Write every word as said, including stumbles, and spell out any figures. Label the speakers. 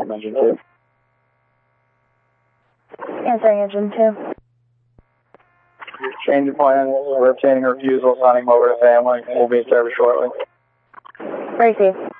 Speaker 1: from engine two.
Speaker 2: Answering engine two.
Speaker 1: Change of plans. We're obtaining refusals, signing over to family. We'll be in service shortly.
Speaker 2: Received.